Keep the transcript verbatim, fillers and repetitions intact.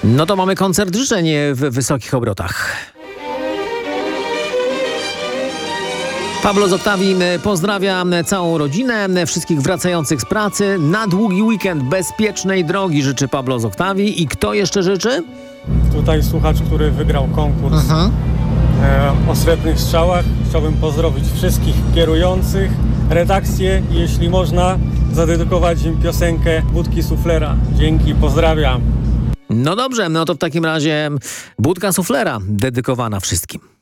No to mamy koncert życzeń w wysokich obrotach. Pablo z Octavii pozdrawia całą rodzinę, wszystkich wracających z pracy. Na długi weekend bezpiecznej drogi życzy Pablo z Octavii. I kto jeszcze życzy? Tutaj słuchacz, który wygrał konkurs Aha. e, o srebrnych strzałach. Chciałbym pozdrowić wszystkich kierujących, redakcję i jeśli można zadedykować im piosenkę Budki Suflera. Dzięki, pozdrawiam. No dobrze, no to w takim razie budka suflera dedykowana wszystkim.